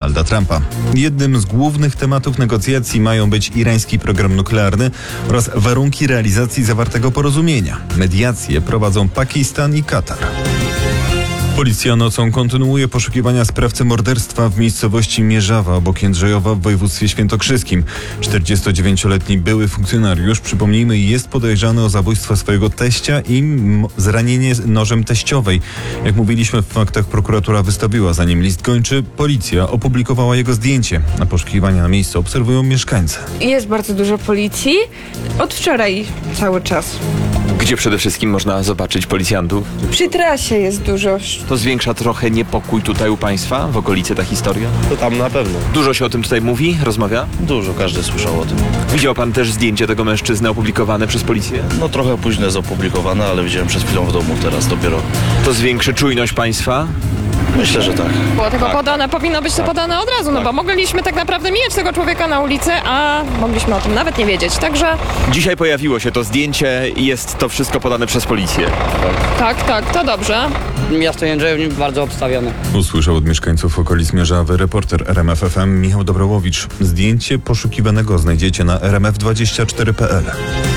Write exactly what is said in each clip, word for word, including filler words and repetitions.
Donalda Trumpa. Jednym z głównych tematów negocjacji mają być irański program nuklearny oraz warunki realizacji zawartego porozumienia. Mediacje prowadzą Pakistan i Katar. Policja nocą kontynuuje poszukiwania sprawcy morderstwa w miejscowości Mierzawa obok Jędrzejowa w województwie świętokrzyskim. czterdziestodziewięcioletni były funkcjonariusz, przypomnijmy, jest podejrzany o zabójstwo swojego teścia i m- zranienie nożem teściowej. Jak mówiliśmy w faktach, prokuratura wystawiła za nim list gończy. Policja opublikowała jego zdjęcie. Na poszukiwania na miejscu obserwują mieszkańcy. Jest bardzo dużo policji. Od wczoraj cały czas. Gdzie przede wszystkim można zobaczyć policjantów? Przy trasie jest dużo. To zwiększa trochę niepokój tutaj u Państwa, w okolicy ta historia? To tam na pewno. Dużo się o tym tutaj mówi, rozmawia? Dużo, każdy słyszał o tym. Widział Pan też zdjęcie tego mężczyzny opublikowane przez policję? No trochę późno jest opublikowane, ale widziałem przed chwilą w domu, teraz dopiero. To zwiększy czujność Państwa? Myślę, że tak. Było tego podane, powinno być to podane od razu, no bo mogliśmy tak naprawdę mijać tego człowieka na ulicy, a mogliśmy o tym nawet nie wiedzieć, także Dzisiaj pojawiło się to zdjęcie i jest to wszystko podane przez policję. tak, tak, to dobrze. Miasto Jędrzejów bardzo obstawione. Usłyszał od mieszkańców okolic Mierzawy reporter R M F F M Michał Dobrołowicz. Zdjęcie poszukiwanego znajdziecie na r m f dwadzieścia cztery kropka p l.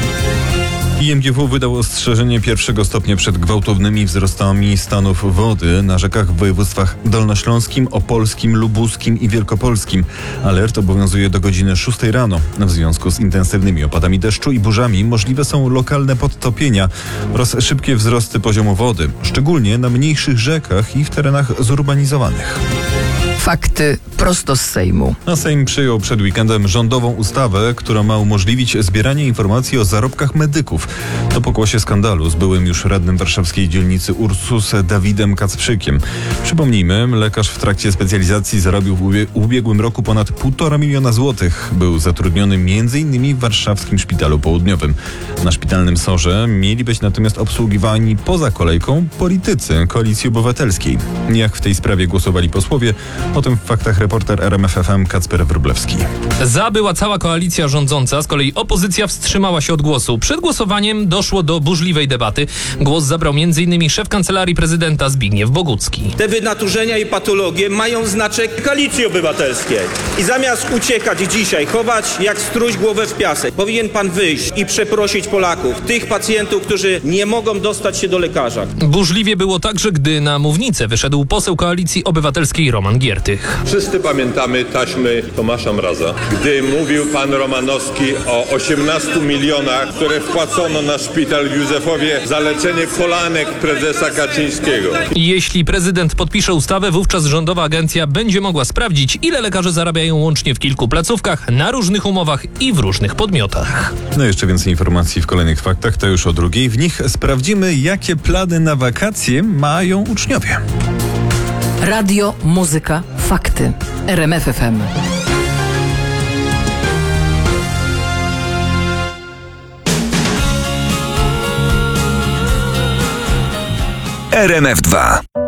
I M G W wydał ostrzeżenie pierwszego stopnia przed gwałtownymi wzrostami stanów wody na rzekach w województwach dolnośląskim, opolskim, lubuskim i wielkopolskim. Alert obowiązuje do godziny szóstej rano. W związku z intensywnymi opadami deszczu i burzami możliwe są lokalne podtopienia oraz szybkie wzrosty poziomu wody, szczególnie na mniejszych rzekach i w terenach zurbanizowanych. Fakty prosto z Sejmu. A Sejm przyjął przed weekendem rządową ustawę, która ma umożliwić zbieranie informacji o zarobkach medyków. To pokłosie skandalu z byłym już radnym warszawskiej dzielnicy Ursus Dawidem Kacprzykiem. Przypomnijmy, lekarz w trakcie specjalizacji zarobił w ubie- ubiegłym roku ponad półtora miliona złotych. Był zatrudniony między innymi w warszawskim szpitalu południowym. Na szpitalnym sorze mieli być natomiast obsługiwani poza kolejką politycy Koalicji Obywatelskiej. Jak w tej sprawie głosowali posłowie, o tym w faktach reporter R M F F M Kacper Wróblewski. Za była cała koalicja rządząca, z kolei opozycja wstrzymała się od głosu. Przed głosowaniem doszło do burzliwej debaty. Głos zabrał między innymi szef Kancelarii Prezydenta Zbigniew Bogucki. Te wynaturzenia i patologie mają znaczek Koalicji Obywatelskiej. I zamiast uciekać dzisiaj, chować jak struś głowę w piasek, powinien pan wyjść i przeprosić Polaków, tych pacjentów, którzy nie mogą dostać się do lekarza. Burzliwie było także, gdy na mównicę wyszedł poseł Koalicji Obywatelskiej Roman Giertych. Wszyscy pamiętamy taśmy Tomasza Mraza, gdy mówił pan Romanowski o osiemnastu milionach, które wpłacono na szpital w Józefowie za leczenie kolanek prezesa Kaczyńskiego. Jeśli prezydent podpisze ustawę, wówczas rządowa agencja będzie mogła sprawdzić, ile lekarze zarabiają łącznie w kilku placówkach, na różnych umowach i w różnych podmiotach. No jeszcze więcej informacji w kolejnych faktach, to już o drugiej. W nich sprawdzimy, jakie plany na wakacje mają uczniowie. Radio, muzyka, fakty. R M F F M. R M F dwa.